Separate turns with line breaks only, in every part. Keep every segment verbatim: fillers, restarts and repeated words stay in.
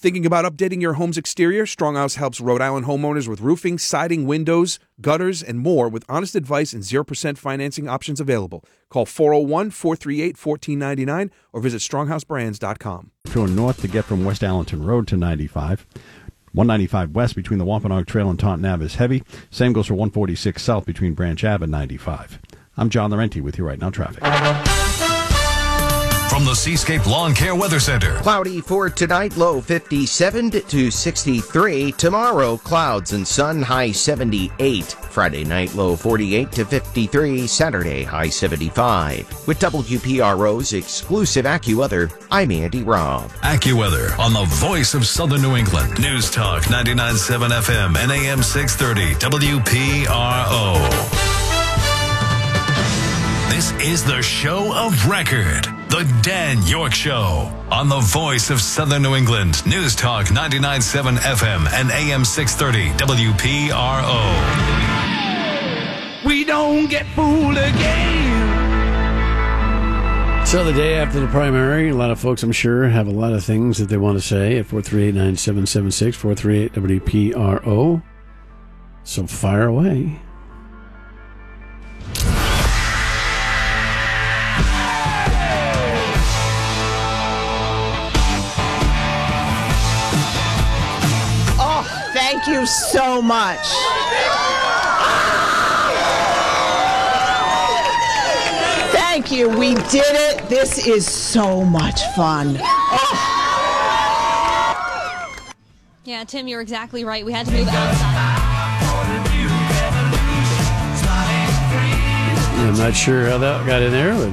Thinking about updating your home's exterior? Stronghouse helps Rhode Island homeowners with roofing, siding, windows, gutters, and more with honest advice and zero percent financing options available. Call four oh one, four three eight, one four nine nine or visit stronghouse brands dot com.
Going north to get from West Allenton Road to ninety-five. one ninety-five west between the Wampanoag Trail and Taunton Ave is heavy. Same goes for one forty-six south between Branch Ave and ninety-five. I'm John Laurenti with you right now, traffic.
From the Seascape Lawn Care Weather Center.
Cloudy for tonight, low fifty-seven to sixty-three. Tomorrow, clouds and sun, high seventy-eight. Friday night, low forty-eight to fifty-three. Saturday, high seventy-five. With W P R O's exclusive AccuWeather, I'm Andy Robb.
AccuWeather on the voice of Southern New England. News Talk ninety-nine point seven F M and A M six thirty W P R O. This is the show of record, The Dan York Show, on the voice of Southern New England. News Talk ninety-nine point seven F M and A M six thirty W P R O.
We don't get fooled again.
So the day after the primary, a lot of folks, I'm sure, have a lot of things that they want to say at four three eight, nine seven seven six, four three eight W P R O. So fire away.
Thank you so much. Thank you. We did it. This is so much fun. Oh.
Yeah, Tim, you're exactly right. We had to move outside.
I'm not sure how that got in there,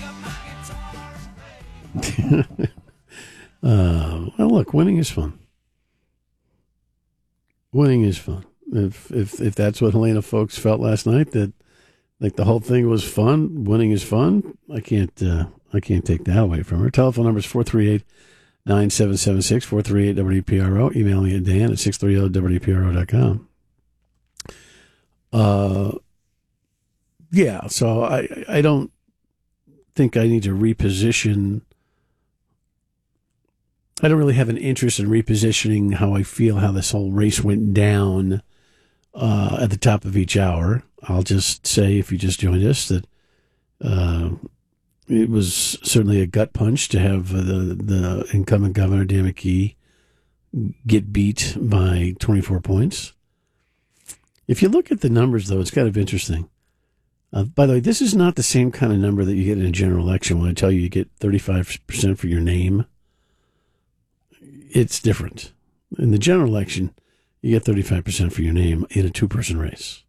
but uh, well, look, winning is fun. Winning is fun. If if if that's what Helena folks felt last night, that like the whole thing was fun, winning is fun, I can't uh, I can't take that away from her. Telephone number is four three eight, nine seven seven six, four three eight W P R O. Email me at Dan at six thirty W P R O dot com. Uh, yeah, so I I don't think I need to reposition. I don't really have an interest in repositioning how I feel, how this whole race went down uh, at the top of each hour. I'll just say, if you just joined us, that uh, it was certainly a gut punch to have uh, the, the incumbent governor, Dan McKee, get beat by twenty-four points. If you look at the numbers, though, it's kind of interesting. Uh, by the way, this is not the same kind of number that you get in a general election when I tell you you get thirty-five percent for your name. It's different. In the general election, you get thirty-five percent for your name in a two-person race.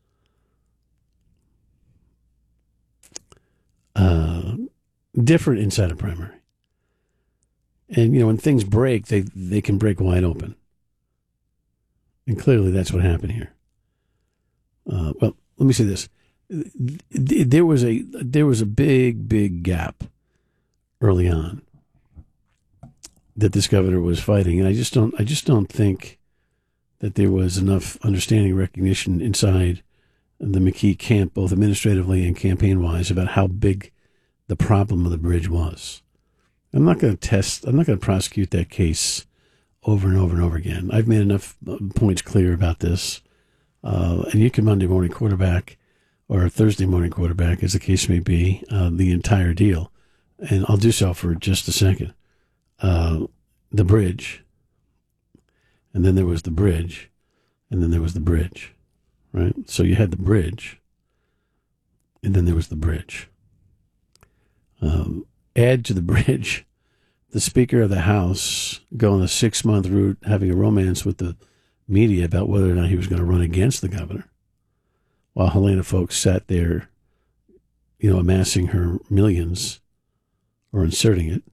Uh, different inside a primary. And, you know, when things break, they, they can break wide open. And clearly that's what happened here. Uh, well, let me say this. There was a there was a big, big gap early on that this governor was fighting, and I just don't I just don't think that there was enough understanding, recognition inside the McKee camp, both administratively and campaign-wise, about how big the problem of the bridge was. I'm not going to test, I'm not going to prosecute that case over and over and over again. I've made enough points clear about this, uh, and you can Monday morning quarterback or Thursday morning quarterback, as the case may be, uh, the entire deal, and I'll do so for just a second. Uh, the bridge, and then there was the bridge, and then there was the bridge, right? So you had the bridge, and then there was the bridge. Um, add to the bridge the Speaker of the House going a six-month route, having a romance with the media about whether or not he was going to run against the governor, while Helena folks sat there, you know, amassing her millions or inserting it,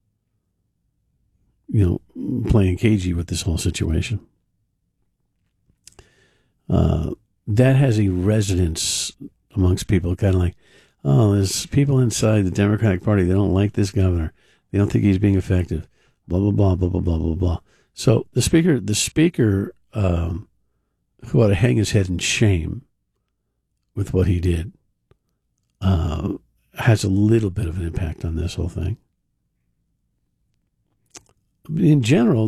you know, playing cagey with this whole situation. Uh, that has a resonance amongst people, kind of like, oh, there's people inside the Democratic Party, they don't like this governor. They don't think he's being effective. Blah, blah, blah, blah, blah, blah, blah, blah. So the speaker, the speaker um, who ought to hang his head in shame with what he did, uh, has a little bit of an impact on this whole thing. In general,